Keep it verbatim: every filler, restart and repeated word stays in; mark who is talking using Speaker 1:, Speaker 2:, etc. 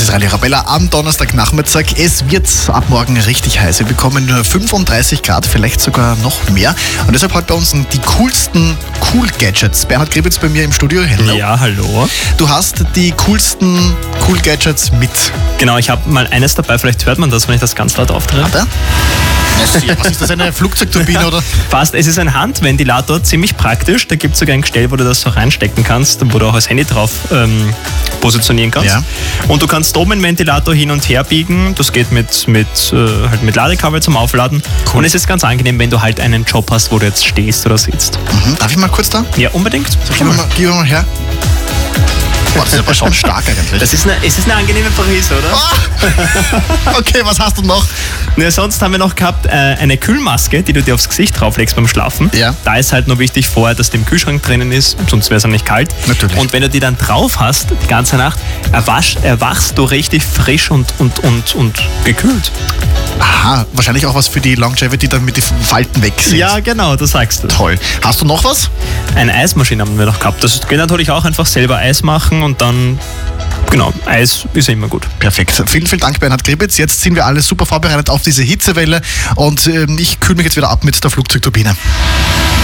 Speaker 1: ist Radio Arabella am Donnerstagnachmittag. Es wird ab morgen richtig heiß. Wir bekommen nur fünfunddreißig Grad, vielleicht sogar noch mehr. Und deshalb heute bei uns die coolsten Cool-Gadgets. Bernhard Gribitz bei mir im Studio. Hello.
Speaker 2: Ja, hallo.
Speaker 1: Du hast die coolsten Cool-Gadgets mit.
Speaker 2: Genau, ich habe mal eines dabei. Vielleicht hört man das, wenn ich das ganz laut aufdrehe.
Speaker 1: Warte. Was ist das, eine Flugzeugturbine oder?
Speaker 2: Fast, es ist ein Handventilator, ziemlich praktisch. Da gibt es sogar ein Gestell, wo du das so reinstecken kannst, wo du auch das Handy drauf ähm, positionieren kannst.
Speaker 1: Ja.
Speaker 2: Und du kannst oben den Ventilator hin und her biegen. Das geht mit, mit, äh, halt mit Ladekabel zum Aufladen.
Speaker 1: Cool.
Speaker 2: Und es ist ganz angenehm, wenn du halt einen Job hast, wo du jetzt stehst oder sitzt.
Speaker 1: Mhm. Darf ich mal kurz da?
Speaker 2: Ja, unbedingt.
Speaker 1: Gib mir mal, gib mir mal her. Boah, das ist aber schon stark eigentlich.
Speaker 2: Das ist eine, es ist eine angenehme Prise, oder?
Speaker 1: Oh! Okay, was hast du noch?
Speaker 2: Ja, sonst haben wir noch gehabt äh, eine Kühlmaske, die du dir aufs Gesicht drauflegst beim Schlafen.
Speaker 1: Ja.
Speaker 2: Da ist halt nur wichtig vorher, dass die im Kühlschrank drinnen ist, sonst wäre es ja nicht kalt.
Speaker 1: Natürlich.
Speaker 2: Und wenn du die dann drauf hast, die ganze Nacht, erwasch, erwachst du richtig frisch und, und, und, und gekühlt.
Speaker 1: Aha, wahrscheinlich auch was für die Longevity, damit die Falten weg sind.
Speaker 2: Ja, genau, das sagst du.
Speaker 1: Toll. Hast du noch was?
Speaker 2: Eine Eismaschine haben wir noch gehabt. Das geht natürlich auch einfach selber Eis machen und dann, genau, Eis ist ja immer gut.
Speaker 1: Perfekt. Vielen, vielen Dank, Bernhard Gribitz. Jetzt sind wir alle super vorbereitet auf diese Hitzewelle und ähm, ich kühle mich jetzt wieder ab mit der Flugzeugturbine.